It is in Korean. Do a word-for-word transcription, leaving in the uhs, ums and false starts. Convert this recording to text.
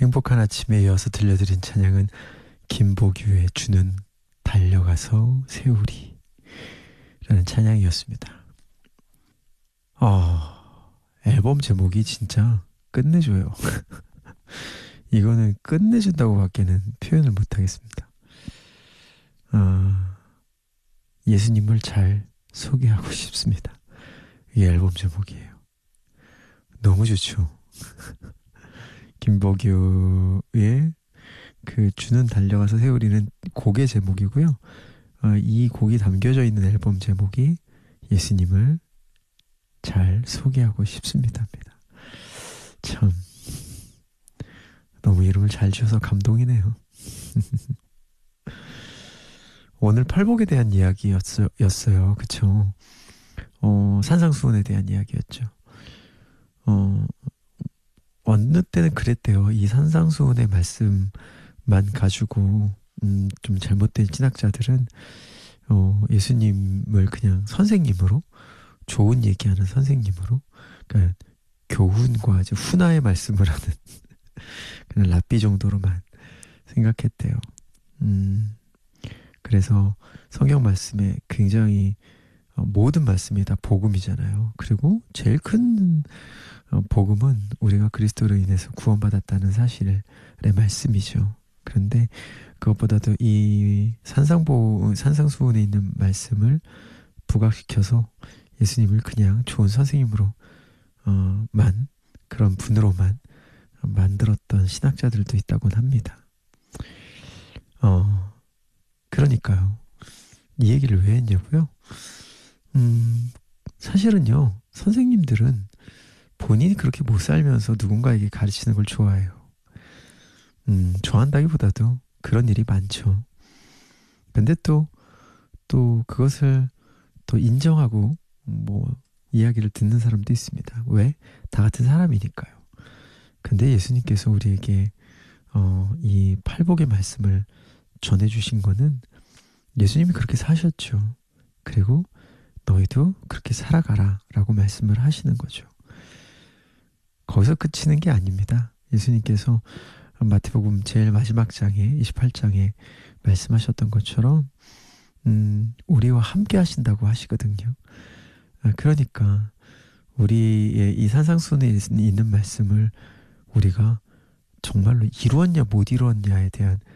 행복한 아침에 이어서 들려드린 찬양은 김보규의 주는 달려가서 세우리 라는 찬양이었습니다. 어, 앨범 제목이 진짜 끝내줘요. 이거는 끝내준다고 밖에는 표현을 못하겠습니다. 어, 예수님을 잘 소개하고 싶습니다. 이 앨범 제목이에요. 너무 좋죠. 김보규의 그 주는 달려가서 세우리는 곡의 제목이고요. 어, 이 곡이 담겨져 있는 앨범 제목이 예수님을 잘 소개하고 싶습니다입니다. 참 너무 이름을 잘 지어서 감동이네요. 오늘 팔복에 대한 이야기였어요. 였어요. 그쵸? 어, 산상수훈에 대한 이야기였죠. 어, 어느 때는 그랬대요. 이 산상수훈의 말씀만 가지고 음, 좀 잘못된 신학자들은 어, 예수님을 그냥 선생님으로, 좋은 얘기하는 선생님으로, 그러니까 교훈과 아주 훈화의 말씀을 하는 그냥 랍비 정도로만 생각했대요. 음, 그래서 성경 말씀에 굉장히 어, 모든 말씀이 다 복음이잖아요. 그리고 제일 큰 어, 복음은 우리가 그리스도로 인해서 구원받았다는 사실의 말씀이죠. 그런데 그것보다도 이 산상보, 산상수훈에 있는 말씀을 부각시켜서 예수님을 그냥 좋은 선생님으로 어, 만 그런 분으로만 만들었던 신학자들도 있다곤 합니다. 어, 그러니까요. 이 얘기를 왜 했냐고요? 음, 사실은요, 선생님들은 본인이 그렇게 못 살면서 누군가에게 가르치는 걸 좋아해요. 음, 좋아한다기보다도 그런 일이 많죠. 근데 또, 또 그것을 또 인정하고 뭐 이야기를 듣는 사람도 있습니다. 왜? 다 같은 사람이니까요. 근데 예수님께서 우리에게 어, 이 팔복의 말씀을 전해주신 거는 예수님이 그렇게 사셨죠. 그리고 너희도 그렇게 살아가라 라고 말씀을 하시는 거죠. 거기서 그치는 게 아닙니다. 예수님께서 마태복음 제일 마지막 장에 이십팔 장에 말씀하셨던 것처럼 음, 우리와 함께 하신다고 하시거든요. 아, 그러니까 우리의 이 산상수훈에 있는 말씀을 우리가 정말로 이루었냐 못 이루었냐에 대한